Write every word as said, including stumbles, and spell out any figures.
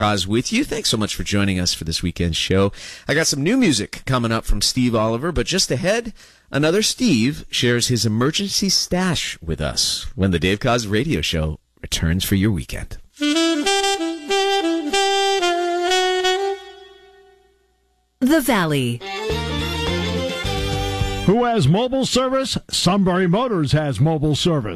Oz with you. Thanks so much for joining us for this weekend show. I got some new music coming up from Steve Oliver, but just ahead, another Steve shares his emergency stash with us when the Dave Koz Radio Show returns for your weekend. The Valley. Who has mobile service? Sunbury Motors has mobile service.